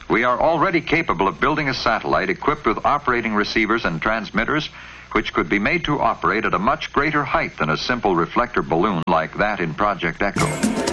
We are already capable of building a satellite equipped with operating receivers and transmitters which could be made to operate at a much greater height than a simple reflector balloon like that in Project Echo.